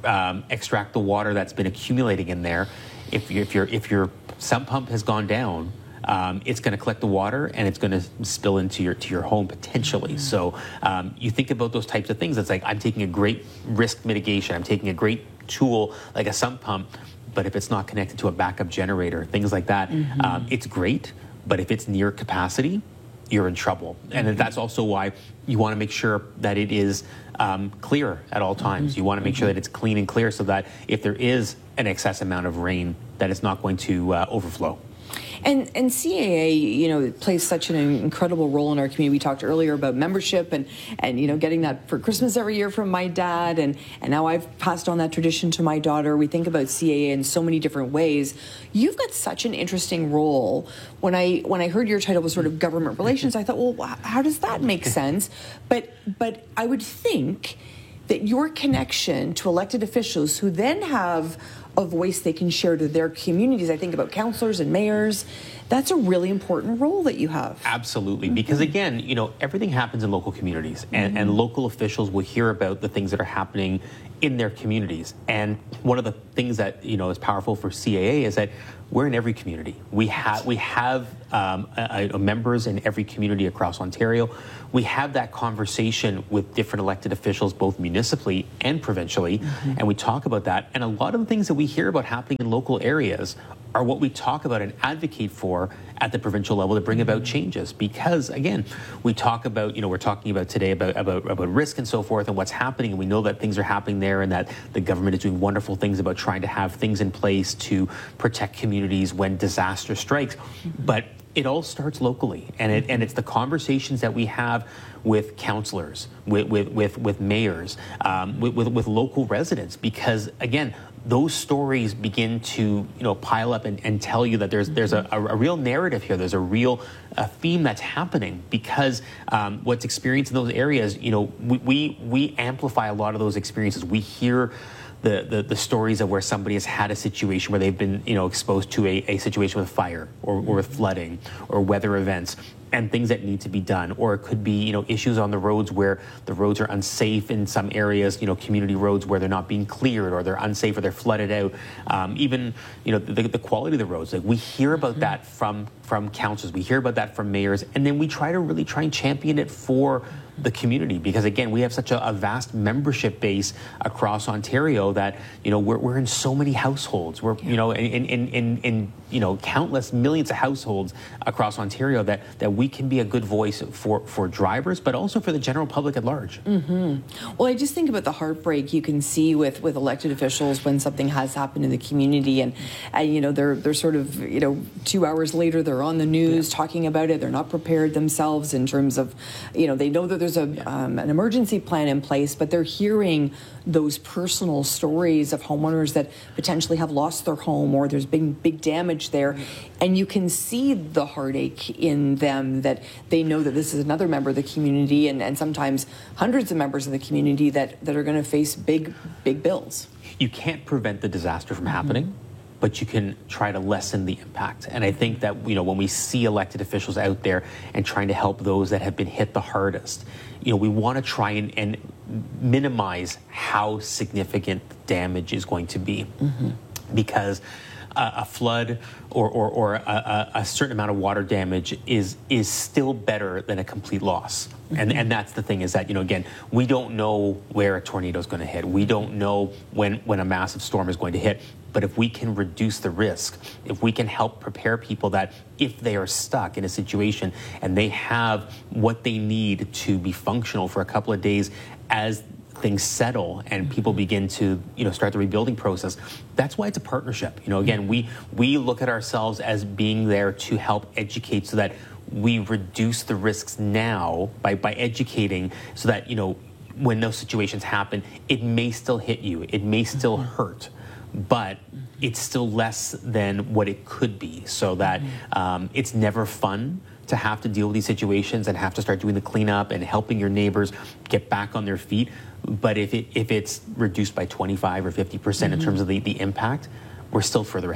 um, extract the water that's been accumulating in there. If, you, if, your, if your sump pump has gone down, Um, it's going to collect the water and it's going to spill into your to your home potentially. Mm-hmm. So um, you think about those types of things. It's like I'm taking a great risk mitigation. I'm taking a great tool like a sump pump, but if it's not connected to a backup generator, things like that, mm-hmm. um, it's great. But if it's near capacity, you're in trouble. And mm-hmm. that's also why you want to make sure that it is um, clear at all times. Mm-hmm. You want to make sure that it's clean and clear so that if there is an excess amount of rain, that it's not going to uh, overflow. And and C A A, you know, plays such an incredible role in our community. We talked earlier about membership and, and you know, getting that for Christmas every year from my dad. And, and now I've passed on that tradition to my daughter. We think about C A A in so many different ways. You've got such an interesting role. When I when I heard your title was sort of government relations, I thought, well, how does that make sense? But But I would think that your connection to elected officials who then have a voice they can share to their communities. I think about councillors and mayors. That's a really important role that you have. Absolutely, mm-hmm. because again, you know, everything happens in local communities, and, mm-hmm. and local officials will hear about the things that are happening in their communities. And one of the things that, you know, is powerful for C A A is that we're in every community. We have we have um, a, a members in every community across Ontario. We have that conversation with different elected officials, both municipally and provincially, mm-hmm. and we talk about that. And a lot of the things that we hear about happening in local areas are what we talk about and advocate for at the provincial level to bring about changes. Because again, we talk about, you know, we're talking about today about, about, about risk and so forth and what's happening. And we know that things are happening there and that the government is doing wonderful things about trying to have things in place to protect communities when disaster strikes. But it all starts locally, and it and it's the conversations that we have with councillors, with with with, with mayors, um, with, with with local residents, because again, those stories begin to, you know, pile up and, and tell you that there's there's a, a, a real narrative here. There's a real a theme that's happening because um, what's experienced in those areas, you know, we, we we amplify a lot of those experiences. We hear The, the, the stories of where somebody has had a situation where they've been, you know, exposed to a, a situation with fire or, or with flooding or weather events and things that need to be done. Or it could be, you know, issues on the roads where the roads are unsafe in some areas, you know, community roads where they're not being cleared or they're unsafe or they're flooded out. Um, even, you know, the, the quality of the roads. Like we hear about mm-hmm. that from, from councils. We hear about that from mayors. And then we try to really try and champion it for the community, because again, we have such a, a vast membership base across Ontario that, you know, we're, we're in so many households. We're, yeah. you know, in, in, in, in, you know, countless millions of households across Ontario that, that we can be a good voice for, for drivers, but also for the general public at large. Mm-hmm. Well, I just think about the heartbreak you can see with, with elected officials when something has happened in the community, and, and you know, they're, they're sort of, you know, two hours later, they're on the news yeah. talking about it. They're not prepared themselves in terms of, you know, they know that there's a, um, an emergency plan in place, but they're hearing those personal stories of homeowners that potentially have lost their home or there's been big damage there. And you can see the heartache in them, that they know that this is another member of the community, and, and sometimes hundreds of members of the community that, that are going to face big, big bills. You can't prevent the disaster from happening. Mm-hmm. But you can try to lessen the impact. And I think that, you know, when we see elected officials out there and trying to help those that have been hit the hardest, you know, we want to try and, and minimize how significant the damage is going to be. Mm-hmm. Because uh, a flood or, or, or a, a certain amount of water damage is is still better than a complete loss. Mm-hmm. And and that's the thing, is that, you know, again, we don't know where a tornado is going to hit. We don't know when, when a massive storm is going to hit. But if we can reduce the risk, if we can help prepare people that if they are stuck in a situation and they have what they need to be functional for a couple of days as things settle and people begin to, you know, start the rebuilding process, that's why it's a partnership. You know, again, we we look at ourselves as being there to help educate so that we reduce the risks now by, by educating, so that, you know, when those situations happen, it may still hit you, it may still hurt, but it's still less than what it could be, so that um, it's never fun to have to deal with these situations and have to start doing the cleanup and helping your neighbors get back on their feet. But if it if it's reduced by twenty-five or fifty percent mm-hmm. in terms of the, the impact, we're still further ahead.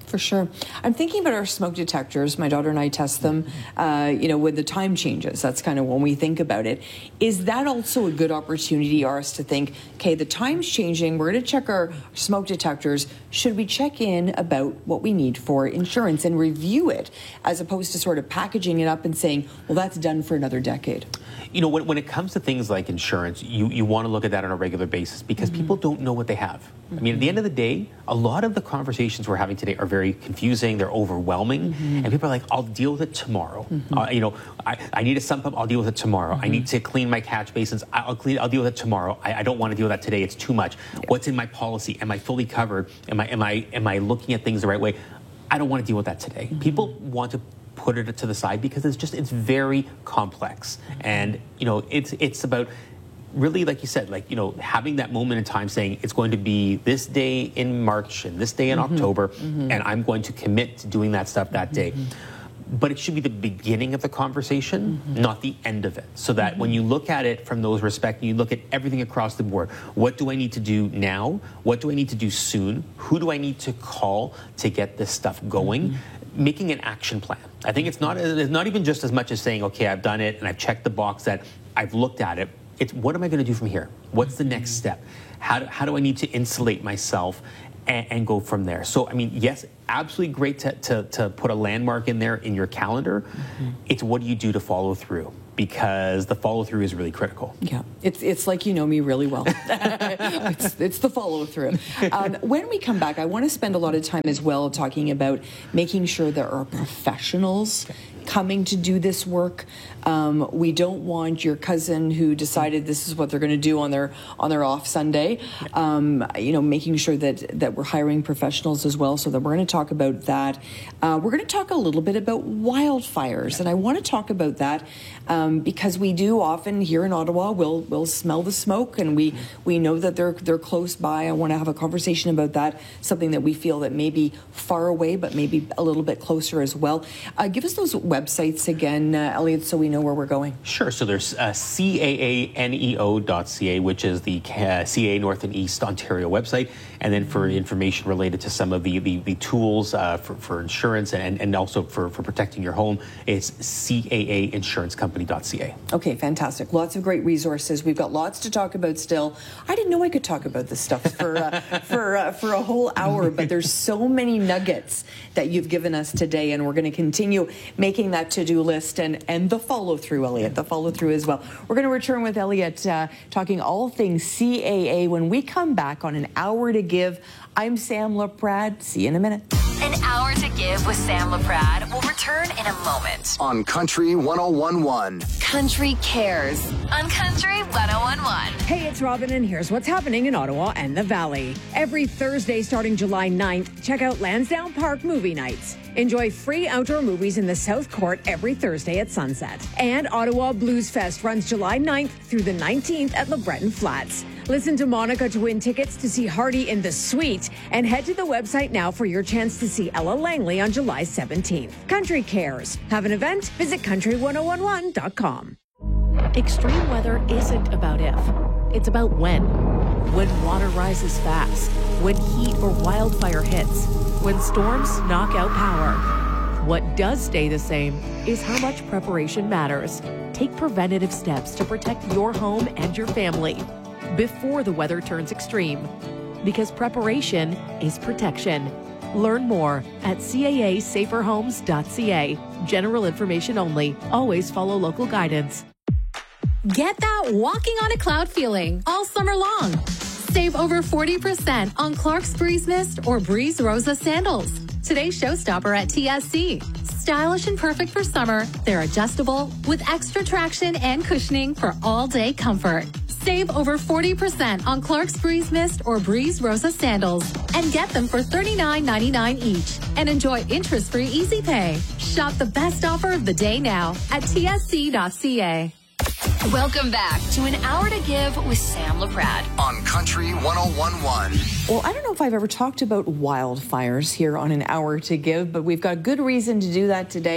For sure. I'm thinking about our smoke detectors. My daughter and I test them, uh, you know, when the time changes. That's kind of when we think about it. Is that also a good opportunity for us to think, okay, the time's changing. We're going to check our smoke detectors. Should we check in about what we need for insurance and review it, as opposed to sort of packaging it up and saying, well, that's done for another decade? You know, when, when it comes to things like insurance, you, you want to look at that on a regular basis because mm-hmm. people don't know what they have. Mm-hmm. I mean, at the end of the day, a lot of the conversations we're having today are very confusing. They're overwhelming. Mm-hmm. And people are like, I'll deal with it tomorrow. Mm-hmm. Uh, you know, I, I need a sump pump. I'll deal with it tomorrow. Mm-hmm. I need to clean my catch basins. I'll clean. I'll deal with it tomorrow. I, I don't want to deal with that today. It's too much. Yeah. What's in my policy? Am I fully covered? Am I, am I, am I looking at things the right way? I don't want to deal with that today. Mm-hmm. People want to put it to the side because it's just, it's very complex. And, you know, it's it's about really, like you said, like, you know, having that moment in time saying it's going to be this day in March and this day in mm-hmm. October, mm-hmm. and I'm going to commit to doing that stuff that day. Mm-hmm. But it should be the beginning of the conversation, mm-hmm. not the end of it. So that mm-hmm. when you look at it from those respects, you look at everything across the board. What do I need to do now? What do I need to do soon? Who do I need to call to get this stuff going? Mm-hmm. Making an action plan. I think it's not, it's not even just as much as saying, okay, I've done it and I've checked the box that I've looked at it. It's what am I going to do from here? What's the next step? How do, how do I need to insulate myself and, and go from there? So, I mean, yes, absolutely great to, to, to put a landmark in there in your calendar. Mm-hmm. It's what do you do to follow through? Because the follow through is really critical. Yeah, it's it's like you know me really well. it's, it's the follow through. Um, when we come back, I want to spend a lot of time as well talking about making sure there are professionals coming to do this work. Um, we don't want your cousin who decided this is what they're going to do on their on their off Sunday. Um, you know, making sure that that we're hiring professionals as well. So that we're going to talk about that. Uh, we're going to talk a little bit about wildfires, and I want to talk about that um, because we do often here in Ottawa. We'll we'll smell the smoke, and we we know that they're they're close by. I want to have a conversation about that. Something that we feel that may be far away, but maybe a little bit closer as well. Uh, give us those websites again, uh, Elliot, so we know where we're going. Sure. So there's uh, C A A N E O dot C A, which is the uh, C A A North and East Ontario website. And then for information related to some of the, the, the tools uh, for, for insurance and, and also for, for protecting your home, it's C A A insurance company dot C A. Okay, fantastic. Lots of great resources. We've got lots to talk about still. I didn't know I could talk about this stuff for, uh, for, uh, for a whole hour, but there's so many nuggets that you've given us today, and we're going to continue making that to-do list and, and the follow-through, Elliot, the follow-through as well. We're going to return with Elliot uh, talking all things C A A when we come back on An Hour to Give. I'm Sam LaPrade. See you in a minute. An Hour to Give with Sam LaPrade will return in a moment. On Country one oh one point one. Country Cares on Country one oh one point one. Hey, it's Robin, and here's what's happening in Ottawa and the Valley. Every Thursday starting July ninth, check out Lansdowne Park Movie Nights. Enjoy free outdoor movies in the South Court every Thursday at sunset. And Ottawa Blues Fest runs July ninth through the nineteenth at LeBreton Flats. Listen to Monica to win tickets to see Hardy in the Suite, and head to the website now for your chance to see Ella Langley on July seventeenth. Country Cares. Have an event? Visit country one oh one one dot com. Extreme weather isn't about if, it's about when. When water rises fast, when heat or wildfire hits, when storms knock out power. What does stay the same is how much preparation matters. Take preventative steps to protect your home and your family before the weather turns extreme, because preparation is protection. Learn more at C A A safer homes dot C A. General information only. Always follow local guidance. Get that walking on a cloud feeling all summer long. Save over forty percent on Clark's Breeze Mist or Breeze Rosa sandals. Today's showstopper at T S C. Stylish and perfect for summer, they're adjustable with extra traction and cushioning for all-day comfort. Save over forty percent on Clark's Breeze Mist or Breeze Rosa sandals and get them for thirty-nine ninety-nine each. And enjoy interest-free easy pay. Shop the best offer of the day now at T S C dot C A. Welcome back to An Hour to Give with Sam LaPrade. On Country one oh one point one. Well, I don't know if I've ever talked about wildfires here on An Hour to Give, but we've got good reason to do that today.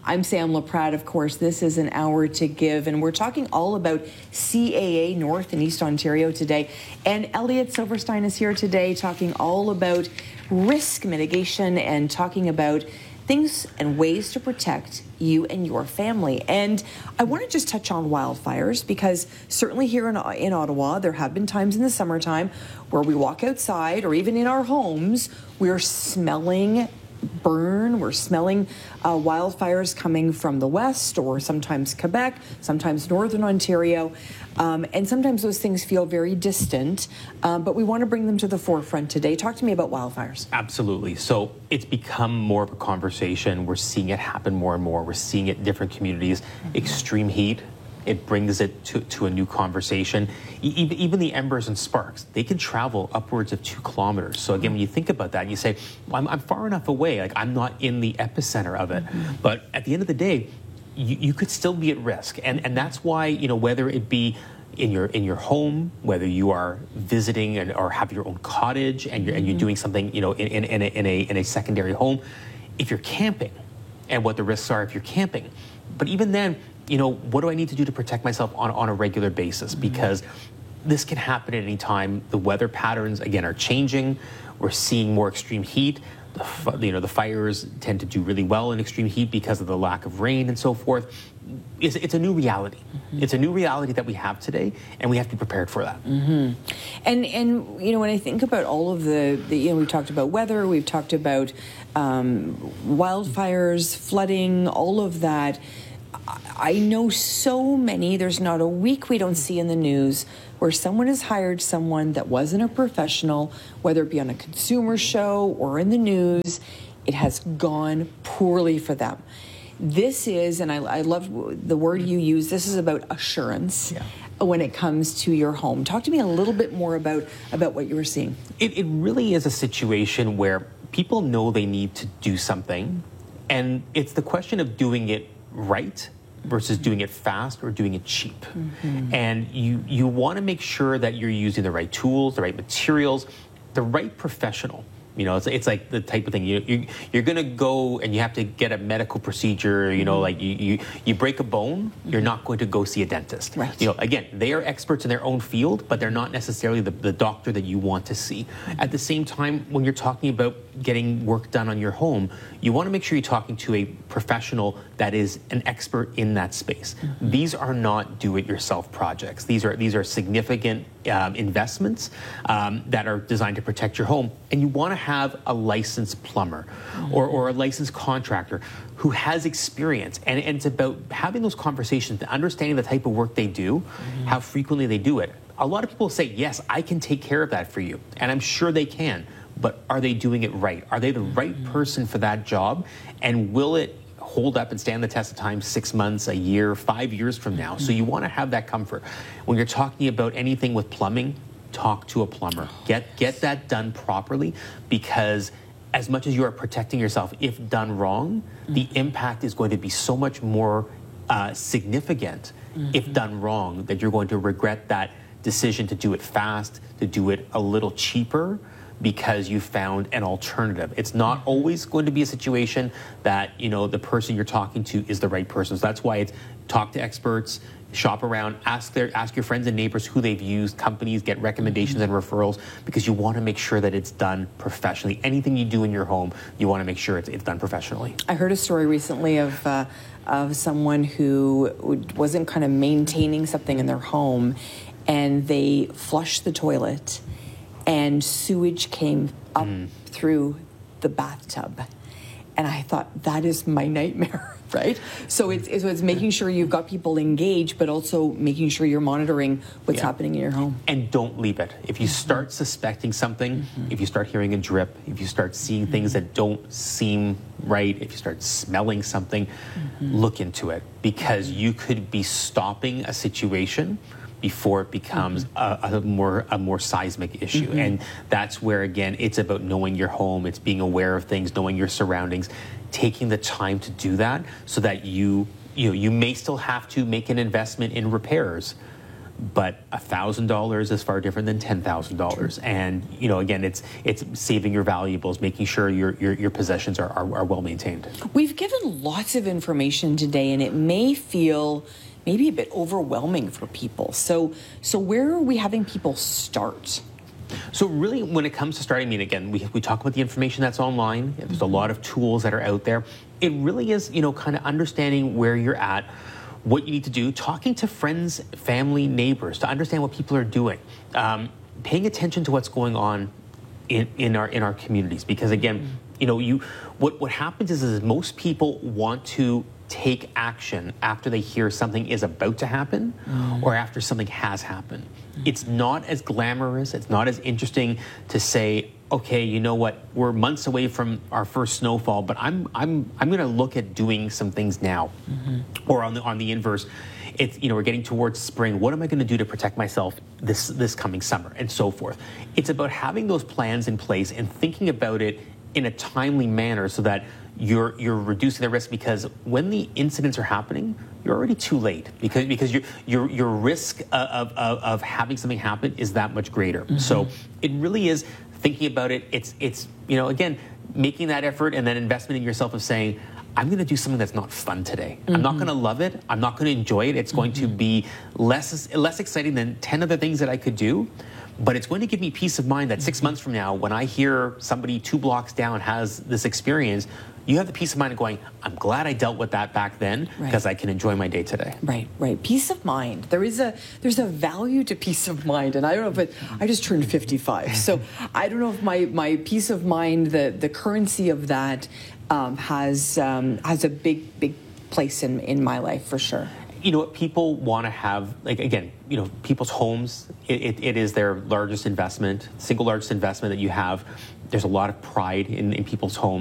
I'm Sam LaPrade, of course. This is An Hour to Give, and we're talking all about C A A North and East Ontario today. And Elliot Silverstein is here today talking all about risk mitigation and talking about things and ways to protect you and your family. And I want to just touch on wildfires, because certainly here in, in Ottawa, there have been times in the summertime where we walk outside, or even in our homes, we're smelling burn, we're smelling uh, wildfires coming from the west, or sometimes Quebec, sometimes Northern Ontario. Um, and sometimes those things feel very distant, um, but we want to bring them to the forefront today. Talk to me about wildfires. Absolutely. So it's become more of a conversation. We're seeing it happen more and more. We're seeing it in different communities. Mm-hmm. Extreme heat, it brings it to, to a new conversation. E- even the embers and sparks, they can travel upwards of two kilometers. So again, when you think about that, you say, well, I'm, I'm far enough away, like I'm not in the epicenter of it. Mm-hmm. But at the end of the day, You, you could still be at risk, and and that's why, you know, whether it be in your in your home, whether you are visiting and, or have your own cottage, and you're and you're doing something, you know, in in, in, a, in a in a secondary home, if you're camping, and what the risks are if you're camping, but even then, you know, what do I need to do to protect myself on on a regular basis? Mm-hmm. Because this can happen at any time. The weather patterns again are changing. We're seeing more extreme heat. The, you know, the fires tend to do really well in extreme heat because of the lack of rain and so forth. It's, it's a new reality. Mm-hmm. It's a new reality that we have today, and we have to be prepared for that. Mm-hmm. And, and you know, when I think about all of the, the you know, we've talked about weather, we've talked about um, wildfires, flooding, all of that. I know so many, there's not a week we don't see in the news where someone has hired someone that wasn't a professional, whether it be on a consumer show or in the news, it has gone poorly for them. This is, and I, I love the word you use, this is about assurance yeah. when it comes to your home. Talk to me a little bit more about, about what you were seeing. It, it really is a situation where people know they need to do something, and it's the question of doing it right versus doing it fast or doing it cheap. Mm-hmm. And you, you want to make sure that you're using the right tools, the right materials, the right professional. You know, it's, it's like the type of thing, you, you, you're going to go and you have to get a medical procedure, you know, like you, you, you break a bone, you're not going to go see a dentist. Right. You know, again, they are experts in their own field, but they're not necessarily the, the doctor that you want to see. At the same time, when you're talking about getting work done on your home, you want to make sure you're talking to a professional that is an expert in that space. Mm-hmm. These are not do-it-yourself projects. These are, these are significant um, investments um, that are designed to protect your home, and you want to have a licensed plumber mm-hmm. or, or a licensed contractor who has experience. And, and it's about having those conversations, understanding the type of work they do, mm-hmm. how frequently they do it. A lot of people say, yes, I can take care of that for you. And I'm sure they can. But are they doing it right? Are they the right person for that job? And will it hold up and stand the test of time six months, a year, five years from now? So you want to have that comfort. When you're talking about anything with plumbing, talk to a plumber. Get get that done properly, because as much as you are protecting yourself, if done wrong, mm-hmm. the impact is going to be so much more uh, significant mm-hmm. if done wrong, that you're going to regret that decision to do it fast, to do it a little cheaper, because you found an alternative. It's not always going to be a situation that, you know, the person you're talking to is the right person. So that's why it's talk to experts, shop around, ask their ask your friends and neighbors who they've used, companies, get recommendations and referrals, because you want to make sure that it's done professionally. Anything you do in your home, you want to make sure it's, it's done professionally. I heard a story recently of uh, of someone who wasn't kind of maintaining something in their home, and they flushed the toilet, and sewage came up mm. through the bathtub. And I thought, that is my nightmare, right? So it's, it's, it's making sure you've got people engaged, but also making sure you're monitoring what's yeah. happening in your home. And don't leave it. If you start suspecting something, mm-hmm. if you start hearing a drip, if you start seeing mm-hmm. things that don't seem right, if you start smelling something, mm-hmm. look into it, because mm-hmm. you could be stopping a situation before it becomes mm-hmm. a, a more a more seismic issue. Mm-hmm. And that's where, again, it's about knowing your home, it's being aware of things, knowing your surroundings, taking the time to do that, so that you you know, you may still have to make an investment in repairs, but one thousand dollars is far different than ten thousand dollars. And, you know, again, it's it's saving your valuables, making sure your your, your possessions are, are, are well maintained. We've given lots of information today, and it may feel maybe a bit overwhelming for people. So, so where are we having people start? So really, when it comes to starting, I mean, again, we, we talk about the information that's online. There's a lot of tools that are out there. It really is, you know, kind of understanding where you're at, what you need to do, talking to friends, family, neighbors to understand what people are doing, um, paying attention to what's going on in, in our in our communities. Because again, you know, you what what happens is, is most people want to take action after they hear something is about to happen mm. or after something has happened. Mm. It's not as glamorous, it's not as interesting to say, okay, you know what, we're months away from our first snowfall, but I'm I'm I'm going to look at doing some things now. Mm-hmm. Or on the on the inverse, it's, you know, we're getting towards spring. What am I going to do to protect myself this this coming summer, and so forth. It's about having those plans in place and thinking about it in a timely manner so that you're you're reducing the risk, because when the incidents are happening, you're already too late, because because your your your risk of of, of having something happen is that much greater. Mm-hmm. So it really is thinking about it. It's it's you know, again, making that effort and then investment in yourself of saying, I'm going to do something that's not fun today. Mm-hmm. I'm not going to love it. I'm not going to enjoy it. It's going mm-hmm. to be less less exciting than ten other things that I could do. But it's going to give me peace of mind that six months from now, when I hear somebody two blocks down has this experience, you have the peace of mind of going, I'm glad I dealt with that back then, because right. I can enjoy my day today. Right, right. Peace of mind. There is a there's a value to peace of mind, and I don't know if it, I just turned fifty-five, so I don't know if my my peace of mind, the the currency of that, um, has um, has a big big place in in my life for sure. You know what, people want to have, like, again, you know, people's homes, it, it, it is their largest investment, single largest investment that you have. There's a lot of pride in, in people's homes.